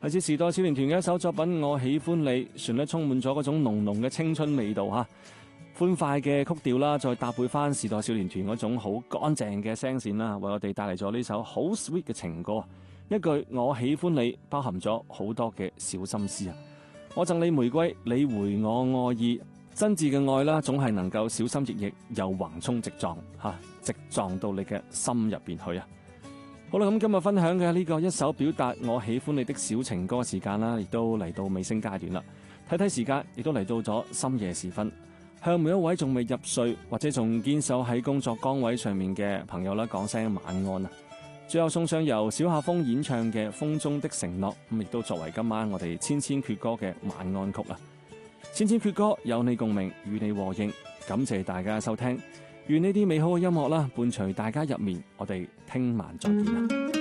嚟自時代少年團嘅一首作品《我喜歡你》，旋律充滿咗嗰種濃濃嘅青春味道嚇，歡快嘅曲調啦，再搭配翻時代少年團嗰種好乾淨嘅聲線啦，為我哋帶嚟咗呢首好 sweet 嘅情歌。一句我喜歡你，包含咗好多嘅小心思啊！我贈你玫瑰，你回我愛意，真摯嘅愛啦，總係能夠小心翼翼又橫衝直撞嚇，直撞到你嘅心入邊去啊！好啦，咁今日分享嘅呢個一首表達我喜歡你的小情歌時間啦，亦都嚟到尾聲階段啦。睇睇時間，亦都嚟到咗深夜時分，向每一位仲未入睡或者仲堅守喺工作崗位上面嘅朋友啦，講聲晚安啊！最後送上由小夏風演唱嘅《風中的承諾》，咁亦都作為今晚我哋千千闕歌嘅晚安曲啊！千千闕歌有你共鳴，與你和應，感謝大家收聽。願呢啲美好嘅音樂啦，伴隨大家入眠。我哋聽晚再見啦。